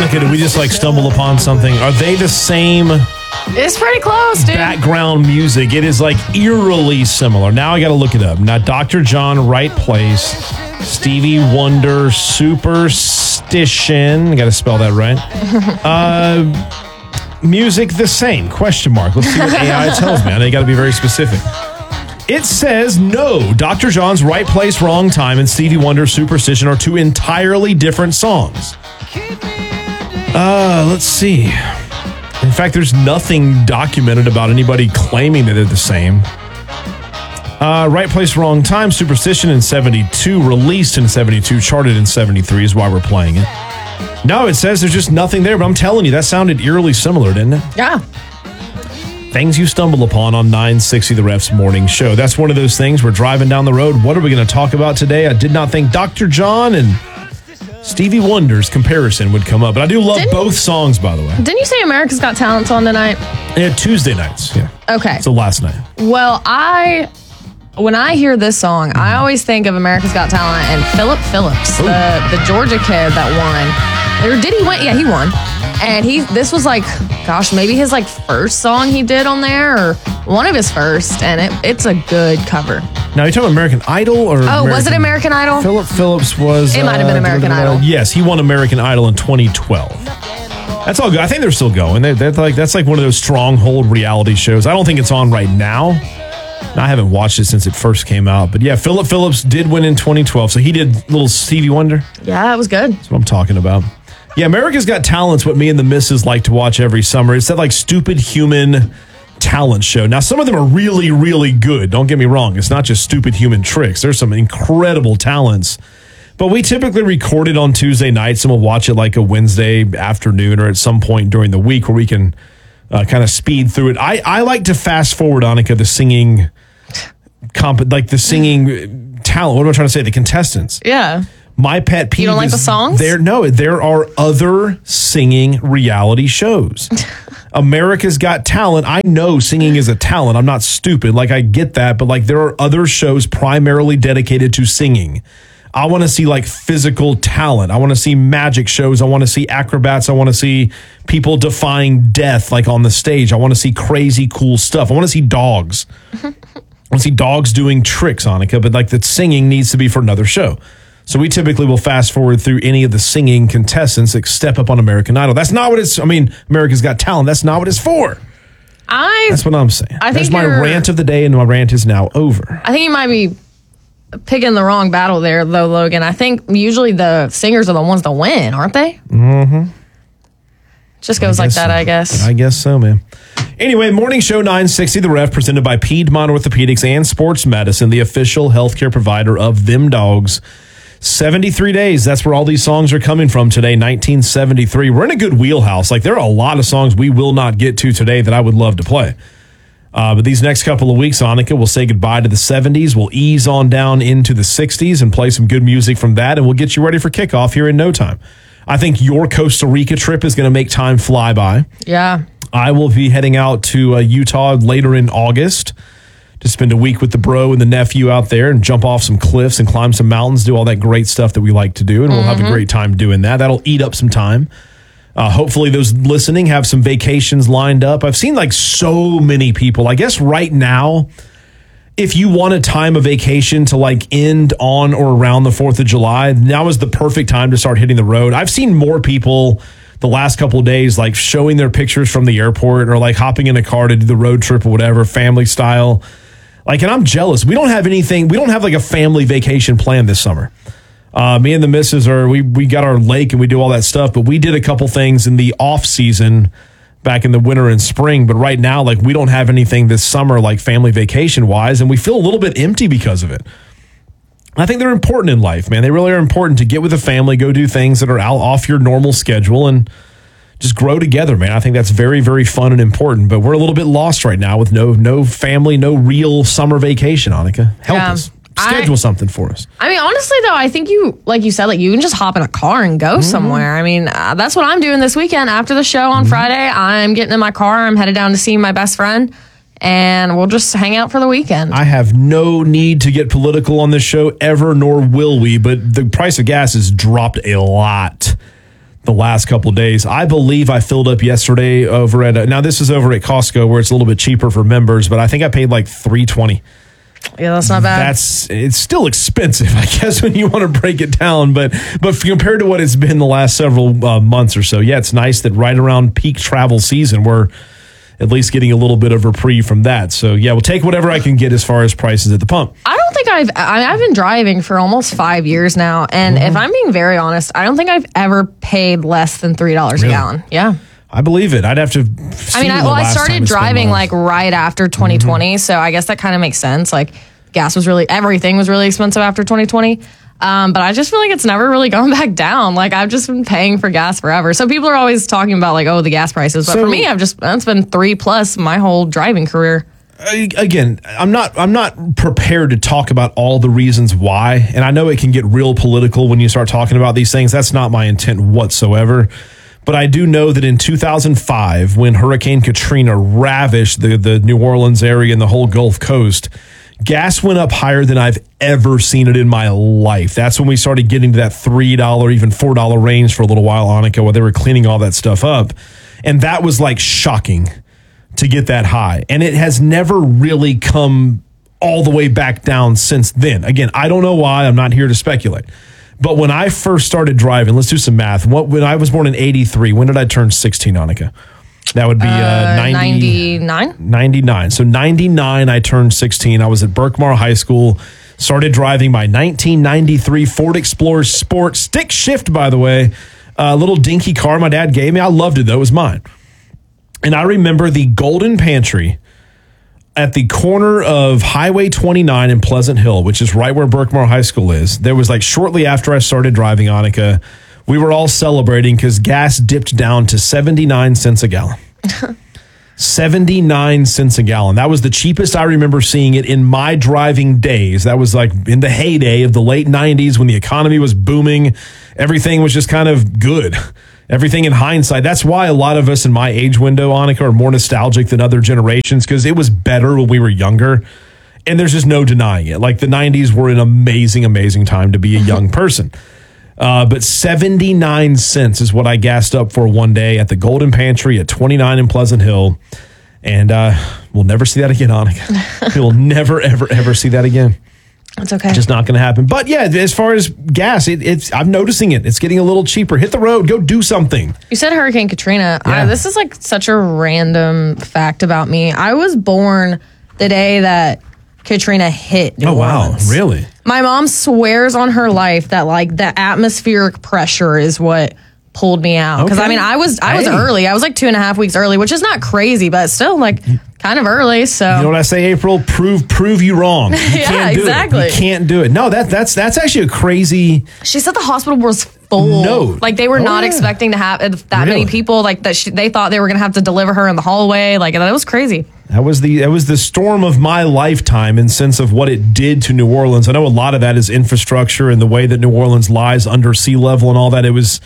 Annika, did we just like stumble upon something? Are they the same It's pretty close, dude. background music? It is like eerily similar. Now I got to look it up. Now, Dr. John, Right Place, Stevie Wonder, Superstition. Got to spell that right. Music the same? Question mark. Let's see what AI tells me. I know you got to be very specific. It says no. Dr. John's Right Place, Wrong Time and Stevie Wonder's Superstition are two entirely different songs. Let's see. In fact, there's nothing documented about anybody claiming that they're the same. Right Place, Wrong Time, Superstition in 72, released in 72, charted in 73 is why we're playing it. No, it says there's just nothing there, but I'm telling you, that sounded eerily similar, didn't it? Yeah. Things you stumble upon on 960 The Ref's morning show. That's one of those things. We're driving down the road. What are we going to talk about today? I did not think Dr. John and Stevie Wonder's comparison would come up, but I do love both songs, by the way. Didn't you say America's Got Talent's on tonight? Yeah, Tuesday nights. Yeah. Okay. So last night. Well, when I hear this song, I always think of America's Got Talent and Philip Phillips, the Georgia kid that won. Or did he win? Yeah, he won. And this was like, gosh, maybe his like first song he did on there, or one of his first, and it's a good cover. Now, you're talking American Idol or was it American Idol? Philip Phillips was... It might have been American Idol. Yes, he won American Idol in 2012. That's all good. I think they're still going. That's like one of those stronghold reality shows. I don't think it's on right now. I haven't watched it since it first came out. But yeah, Philip Phillips did win in 2012. So he did little Stevie Wonder. Yeah, it was good. That's what I'm talking about. Yeah, America's Got Talent's what me and the missus like to watch every summer. It's that like stupid human talent show. Now, some of them are really, really good. Don't get me wrong. It's not just stupid human tricks. There's some incredible talents. But we typically record it on Tuesday nights, and we'll watch it like a Wednesday afternoon or at some point during the week where we can kind of speed through it. I like to fast forward, Annika, the singing talent. What am I trying to say? The contestants. Yeah. My pet peeve. You don't like the songs? There are other singing reality shows. America's Got Talent. I know singing is a talent. I'm not stupid. Like, I get that. But, like, there are other shows primarily dedicated to singing. I want to see, like, physical talent. I want to see magic shows. I want to see acrobats. I want to see people defying death, like, on the stage. I want to see crazy, cool stuff. I want to see dogs. I want to see dogs doing tricks, Annika. But, like, the singing needs to be for another show. So we typically will fast forward through any of the singing contestants that step up on American Idol. That's not what America's Got Talent. That's not what it's for. That's what I'm saying. That's my rant of the day, and my rant is now over. I think you might be picking the wrong battle there, though, Logan. I think usually the singers are the ones that win, aren't they? Mm-hmm. Just goes like that, I guess. I guess so, man. Anyway, morning show 960 The Ref, presented by Piedmont Orthopedics and Sports Medicine, the official healthcare provider of them dogs. 73 days. That's where all these songs are coming from today, 1973. We're in a good wheelhouse. Like, there are a lot of songs we will not get to today that I would love to play. But these next couple of weeks, Annika, we'll say goodbye to the 70s. We'll ease on down into the 60s and play some good music from that, and we'll get you ready for kickoff here in no time. I think your Costa Rica trip is going to make time fly by. Yeah. I will be heading out to Utah later in August to spend a week with the bro and the nephew out there and jump off some cliffs and climb some mountains, do all that great stuff that we like to do. And we'll have a great time doing that. That'll eat up some time. Hopefully those listening have some vacations lined up. I've seen like so many people. I guess right now, if you want a time of vacation to like end on or around the 4th of July, now is the perfect time to start hitting the road. I've seen more people the last couple of days like showing their pictures from the airport or like hopping in a car to do the road trip or whatever, family style. Like, and I'm jealous. We don't have anything. We don't have like a family vacation planned this summer. Me and the missus we got our lake and we do all that stuff, but we did a couple things in the off season back in the winter and spring. But right now, like, we don't have anything this summer, like family vacation wise. And we feel a little bit empty because of it. I think they're important in life, man. They really are important to get with a family, go do things that are out off your normal schedule and just grow together, man. I think that's very, very fun and important. But we're a little bit lost right now with no family, no real summer vacation, Annika. Help us. Schedule something for us. I mean, honestly, though, I think like you said, like you can just hop in a car and go somewhere. I mean, that's what I'm doing this weekend. After the show on Friday, I'm getting in my car. I'm headed down to see my best friend, and we'll just hang out for the weekend. I have no need to get political on this show ever, nor will we. But the price of gas has dropped a lot the last couple of days. I believe I filled up yesterday over at now this is over at Costco where it's a little bit cheaper for members, but I think I paid like $3.20. Yeah, that's not bad. It's still expensive, I guess, when you want to break it down, but compared to what it's been the last several months or so, yeah, it's nice that right around peak travel season we're at least getting a little bit of reprieve from that. So yeah, we'll take whatever I can get as far as prices at the pump. I don't think I've been driving for almost 5 years now, and if I'm being very honest, I don't think I've ever paid less than $3 a gallon. Yeah. I believe it. I'd have to. I started driving like right after 2020, so I guess that kind of makes sense. Like, everything was really expensive after 2020. But I just feel like it's never really gone back down. Like, I've just been paying for gas forever. So people are always talking about like, oh, the gas prices. But for me, it's been 3+ my whole driving career. Again, I'm not prepared to talk about all the reasons why, and I know it can get real political when you start talking about these things. That's not my intent whatsoever. But I do know that in 2005, when Hurricane Katrina ravished the New Orleans area and the whole Gulf Coast, gas went up higher than I've ever seen it in my life. That's when we started getting to that $3, even $4 range for a little while, Annika, while they were cleaning all that stuff up. And that was like shocking to get that high. And it has never really come all the way back down since then. Again, I don't know why. I'm not here to speculate. But when I first started driving, let's do some math. When I was born in 83, when did I turn 16, Annika? That would be 99? 99. So 99, I turned 16. I was at Berkmar High School, started driving my 1993 Ford Explorer Sport, stick shift, by the way, a little dinky car my dad gave me. I loved it, though. It was mine. And I remember the Golden Pantry at the corner of Highway 29 in Pleasant Hill, which is right where Berkmar High School is. There was like shortly after I started driving, Annika, we were all celebrating because gas dipped down to 79 cents a gallon. 79 cents a gallon. That was the cheapest I remember seeing it in my driving days. That was like in the heyday of the late 90s when the economy was booming. Everything was just kind of good. Everything in hindsight. That's why a lot of us in my age window, Annika, are more nostalgic than other generations because it was better when we were younger. And there's just no denying it. Like the 90s were an amazing, amazing time to be a young person. But 79 cents is what I gassed up for one day at the Golden Pantry at 29 in Pleasant Hill. And we'll never see that again, Annika. We'll never, ever, ever see that again. It's okay. Just not going to happen. But yeah, as far as gas, I'm noticing it. It's getting a little cheaper. Hit the road. Go do something. You said Hurricane Katrina. Yeah. This is like such a random fact about me. I was born the day that Katrina hit New Orleans. Wow. Really? My mom swears on her life that like the atmospheric pressure is what pulled me out. Because I mean, I was early. I was like 2.5 weeks early, which is not crazy, but still like kind of early. So you know what I say, April? Prove you wrong. You can't do exactly. it. You can't do it. No, that's actually a crazy. She said the hospital was full. No, like they were not expecting to have that many people. Like that, they thought they were going to have to deliver her in the hallway. Like that was crazy. That was the storm of my lifetime in sense of what it did to New Orleans. I know a lot of that is infrastructure and the way that New Orleans lies under sea level and all that. It was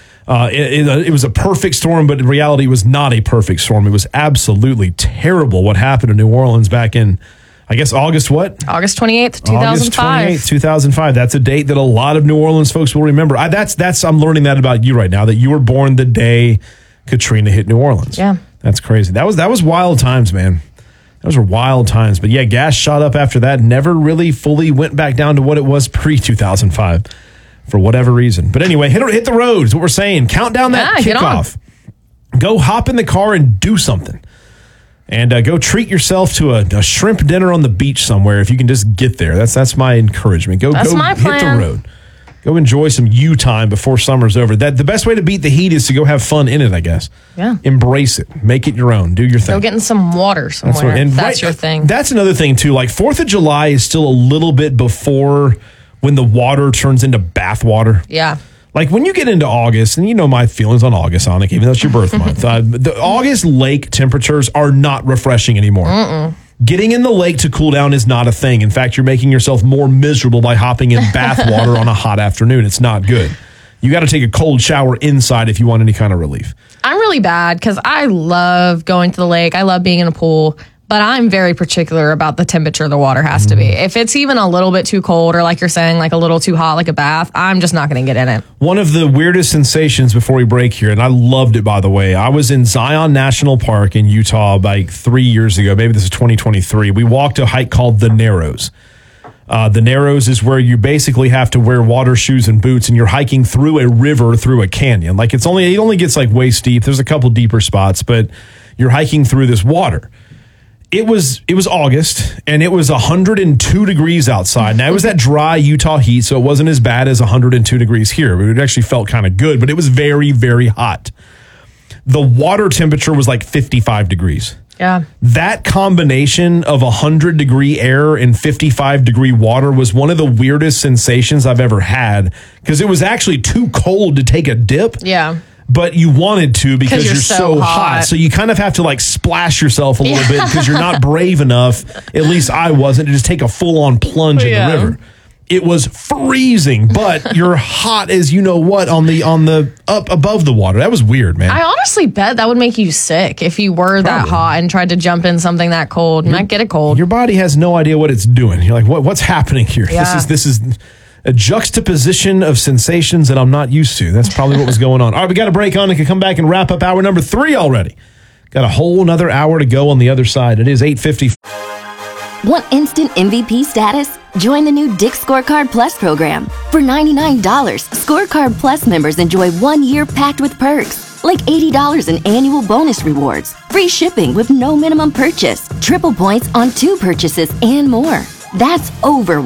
a perfect storm, but in reality, it was not a perfect storm. It was absolutely terrible what happened to New Orleans back in, I guess, August 28th, 2005. August 28th, 2005. That's a date that a lot of New Orleans folks will remember. I'm learning that about you right now, that you were born the day Katrina hit New Orleans. Yeah. That's crazy. That was wild times, man. Those were wild times. But yeah, gas shot up after that. Never really fully went back down to what it was pre-2005 for whatever reason. But anyway, hit the road is what we're saying. Count down that kickoff. Go hop in the car and do something. And go treat yourself to a shrimp dinner on the beach somewhere if you can just get there. That's my encouragement. That's my plan. Hit the road. Go enjoy some you time before summer's over. The best way to beat the heat is to go have fun in it, I guess. Yeah. Embrace it. Make it your own. Do your thing. Go get in some water somewhere. That's your thing. That's another thing, too. Like 4th of July is still a little bit before when the water turns into bath water. Yeah. Like when you get into August, and you know my feelings on August, Sonic, even though it's your birth month. The August lake temperatures are not refreshing anymore. Mm-mm. Getting in the lake to cool down is not a thing. In fact, you're making yourself more miserable by hopping in bath water on a hot afternoon. It's not good. You got to take a cold shower inside if you want any kind of relief. I'm really bad because I love going to the lake. I love being in a pool. But I'm very particular about the temperature the water has to be. If it's even a little bit too cold, or like you're saying, like a little too hot, like a bath, I'm just not going to get in it. One of the weirdest sensations before we break here, and I loved it, by the way, I was in Zion National Park in Utah like 3 years ago. Maybe this is 2023. We walked a hike called the Narrows. The Narrows is where you basically have to wear water shoes and boots, and you're hiking through a river, through a canyon. Like it only gets like waist deep. There's a couple deeper spots, but you're hiking through this water. It was August, and it was 102 degrees outside. Now, it was that dry Utah heat, so it wasn't as bad as 102 degrees here. It actually felt kind of good, but it was very, very hot. The water temperature was like 55 degrees. Yeah. That combination of 100-degree air and 55-degree water was one of the weirdest sensations I've ever had, because it was actually too cold to take a dip. Yeah. But you wanted to because you're so hot. So you kind of have to like splash yourself a little bit because you're not brave enough, at least I wasn't, to just take a full-on plunge in the river. It was freezing, but you're hot as you know what on the up above the water. That was weird, man. I honestly bet that would make you sick if you were that hot and tried to jump in something that cold. You might get a cold. Your body has no idea what it's doing. You're like, what's happening here? Yeah. This is a juxtaposition of sensations that I'm not used to. That's probably what was going on. All right, we got a break on and can come back and wrap up hour number 3 already. Got a whole another hour to go on the other side. It is 8:50. Want instant MVP status? Join the new Dick's Scorecard Plus program. For $99, Scorecard Plus members enjoy 1 year packed with perks, like $80 in annual bonus rewards, free shipping with no minimum purchase, triple points on 2 purchases, and more. That's over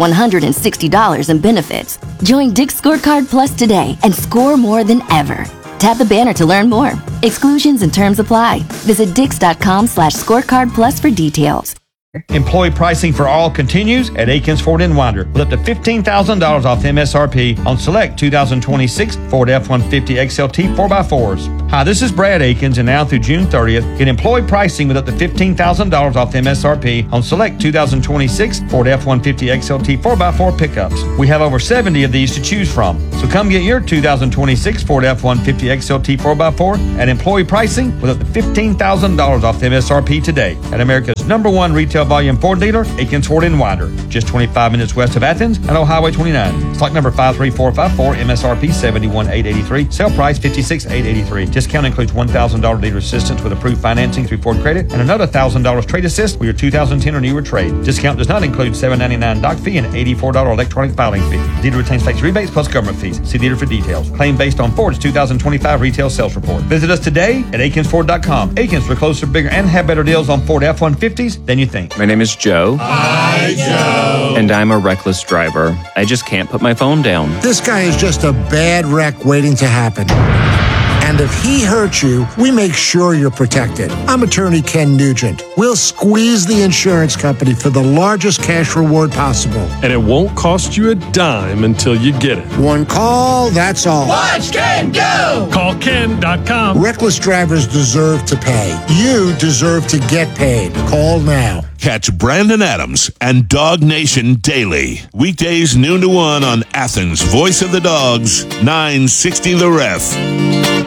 $160 in benefits. Join Dick's Scorecard Plus today and score more than ever. Tap the banner to learn more. Exclusions and terms apply. Visit Dix.com/scorecard plus for details. Employee pricing for all continues at Akins Ford in Winder with up to $15,000 off MSRP on select 2026 Ford F-150 XLT 4x4s. Hi, this is Brad Akins, and now through June 30th, get employee pricing with up to $15,000 off MSRP on select 2026 Ford F-150 XLT 4x4 pickups. We have over 70 of these to choose from. So come get your 2026 Ford F-150 XLT 4x4 at employee pricing with up to $15,000 off MSRP today at America's #1 retail volume Ford dealer, Akins Ford in Winder, just 25 minutes west of Athens and on Highway 29. Stock number 53454, MSRP 71,883, sale price 56,883. Discount includes $1,000 dealer assistance with approved financing through Ford Credit and another $1,000 trade assist with your 2010 or newer trade. Discount does not include $799 doc fee and $84 electronic filing fee. Dealer retains tax rebates plus government fees. See dealer for details. Claim based on Ford's 2025 retail sales report. Visit us today at AkinsFord.com. Akins, we're closer, bigger, and have better deals on Ford F-150s than you think. My name is Joe. Hi, Joe. And I'm a reckless driver. I just can't put my phone down. This guy is just a bad wreck waiting to happen. And if he hurts you, we make sure you're protected. I'm attorney Ken Nugent. We'll squeeze the insurance company for the largest cash reward possible. And it won't cost you a dime until you get it. One call, that's all. Watch Ken go! Call Ken.com. Reckless drivers deserve to pay. You deserve to get paid. Call now. Catch Brandon Adams and Dog Nation daily. Weekdays noon to 1 on Athens' Voice of the Dogs, 960 The Ref.